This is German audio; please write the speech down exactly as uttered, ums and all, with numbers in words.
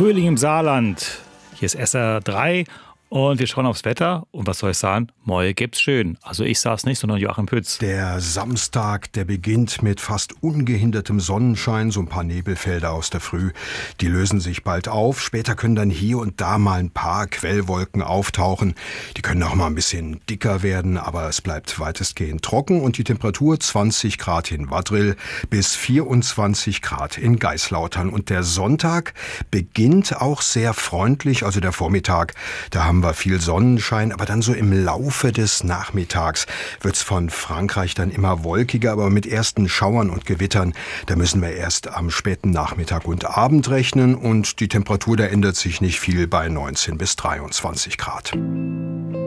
Frühling im Saarland. Hier ist S R drei und wir schauen aufs Wetter. Und was soll ich sagen? Morgen gibt's schön. Also ich sag's nicht, sondern Joachim Pütz. Der Samstag, der beginnt mit fast ungehindertem Sonnenschein, so ein paar Nebelfelder aus der Früh. Die lösen sich bald auf. Später können dann hier und da mal ein paar Quellwolken auftauchen. Die können auch mal ein bisschen dicker werden, aber es bleibt weitestgehend trocken und die Temperatur zwanzig Grad in Wadril bis vierundzwanzig Grad in Geislautern. Und der Sonntag beginnt auch sehr freundlich, also der Vormittag, da haben wir viel Sonnenschein, aber dann so im Laufe des Nachmittags wird's von Frankreich dann immer wolkiger, aber mit ersten Schauern und Gewittern, da müssen wir erst am späten Nachmittag und Abend rechnen und die Temperatur, da ändert sich nicht viel bei neunzehn bis dreiundzwanzig Grad.